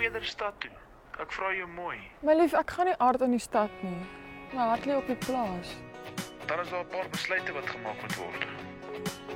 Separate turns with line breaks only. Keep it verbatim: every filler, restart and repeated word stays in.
eerder stad toe. Ek vra jou mooi.
My lief, ek gaan nie aard in die stad nie. My hart lê op die plaas.
Dan is daar 'n paar besluite wat gemaak moet word.